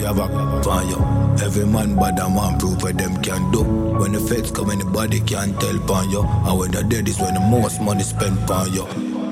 have a on you. Every man bad a man prove what them can do. When the feds come, anybody can tell upon you. And when the dead is when the most money spent upon you.